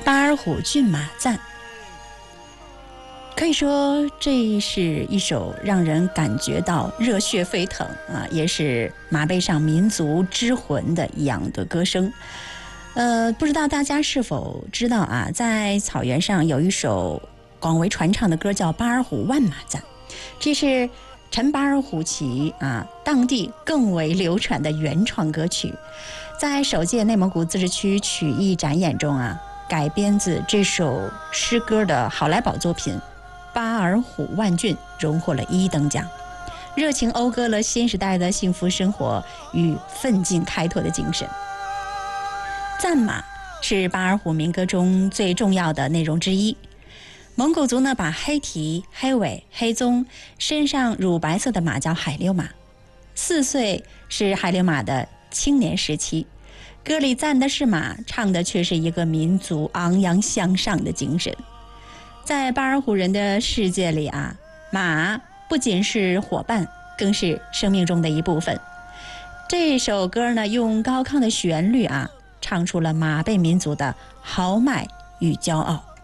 巴尔虎骏马赞。可以说这是一首让人感觉到热血沸腾啊，也是马背上民族之魂的一样的歌声。不知道大家是否知道啊，在草原上有一首广为传唱的歌叫《巴尔虎万马赞》，这是陈巴尔虎旗啊当地更为流传的原创歌曲，在首届内蒙古自治区曲艺展演中啊，改编自这首诗歌的好来宝作品巴尔虎万骏荣获了1等奖，热情讴歌了新时代的幸福生活与奋进开拓的精神。赞马是巴尔虎民歌中最重要的内容之一。蒙古族呢，把黑蹄、黑尾、黑鬃身上乳白色的马叫海溜马，4岁是海溜马的青年时期。歌里赞的是马，唱的却是一个民族昂扬向上的精神。在巴尔虎人的世界里啊，马不仅是伙伴，更是生命中的一部分。这首歌呢，用高亢的旋律啊，唱出了马背民族的豪迈与骄傲。